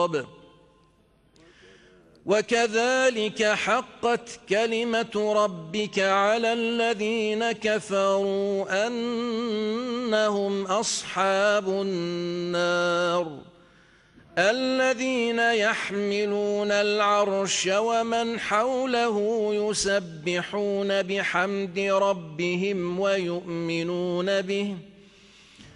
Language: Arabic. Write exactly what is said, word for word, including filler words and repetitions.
الخطاب وكذلك حقت كلمة ربك على الذين كفروا أنهم أصحاب النار الذين يحملون العرش ومن حوله يسبحون بحمد ربهم ويؤمنون به